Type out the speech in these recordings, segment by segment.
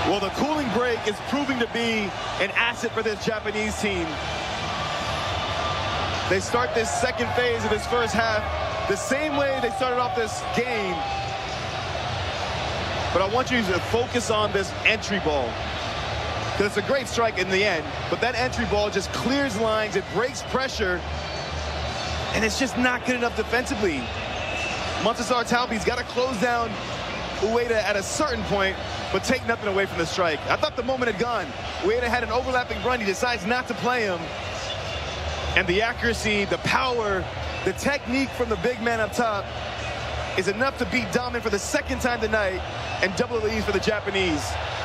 Well, the cooling break is proving to be an asset for this Japanese team. They start this second phase of this first half the same way they started off this game. But I want you to focus on this entry ball, because it's a great strike in the end, but that entry ball just clears lines, it breaks pressure, and it's just not good enough defensively. Montasar Talbi's got to close down Ueda at a certain point, but take nothing away from the strike. I thought the moment had gone. Ueda had an overlapping run. He decides not to play him. And the accuracy, the power, the technique from the big man up top is enough to beat Dahmen for the second time tonight and double the leads for the Japanese.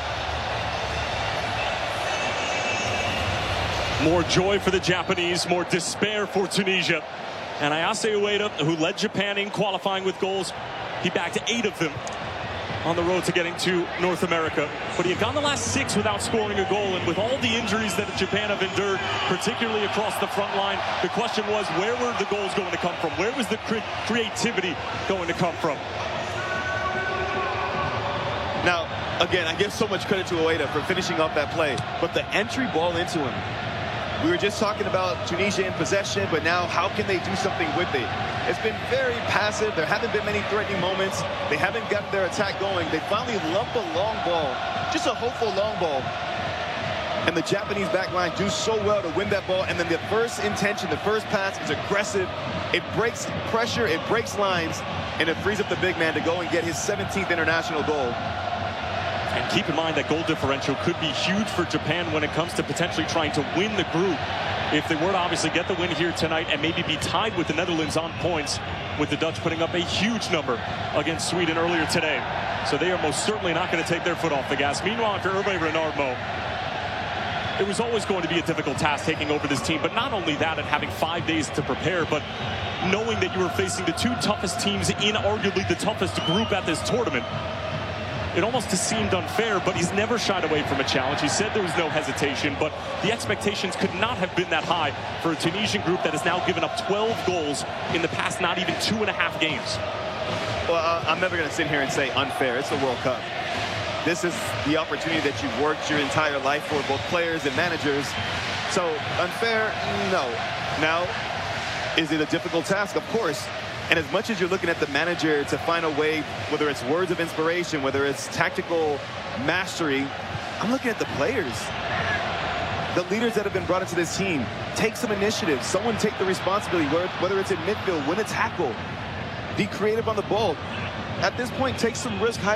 More joy for the Japanese, more despair for Tunisia. And Ayase Ueda, who led Japan in qualifying with goals, he bagged 8 of them on the road to getting to North America. But he had gone the last 6 without scoring a goal, and with all the injuries that Japan have endured, particularly across the front line, the question was, where were the goals going to come from? Where was the creativity going to come from? Now, again, I give so much credit to Ueda for finishing off that play, but the entry ball into him. We were just talking about Tunisia in possession, but now how can they do something with it? It's been very passive. There haven't been many threatening moments. They haven't gotten their attack going. They finally lump a long ball, just a hopeful long ball. And the Japanese backline do so well to win that ball. And then the first intention, the first pass is aggressive. It breaks pressure, it breaks lines, and it frees up the big man to go and get his 17th international goal. And keep in mind that goal differential could be huge for Japan when it comes to potentially trying to win the group. If they were to obviously get the win here tonight and maybe be tied with the Netherlands on points, with the Dutch putting up a huge number against Sweden earlier today. So they are most certainly not going to take their foot off the gas. Meanwhile, for Hervé Renard, Mo, it was always going to be a difficult task taking over this team. But not only that, and having 5 days to prepare, but knowing that you were facing the 2 toughest teams in arguably the toughest group at this tournament. It almost seemed unfair, but he's never shied away from a challenge. He said there was no hesitation, but the expectations could not have been that high for a Tunisian group that has now given up 12 goals in the past not even 2.5 games. Well, I'm never going to sit here and say unfair. It's the World Cup. This is the opportunity that you've worked your entire life for, both players and managers. So unfair, no. Now, is it a difficult task? Of course. And as much as you're looking at the manager to find a way, whether it's words of inspiration, whether it's tactical mastery, I'm looking at the players. The leaders that have been brought into this team. Take some initiative. Someone take the responsibility, whether it's in midfield, win a tackle. Be creative on the ball. At this point, take some risk.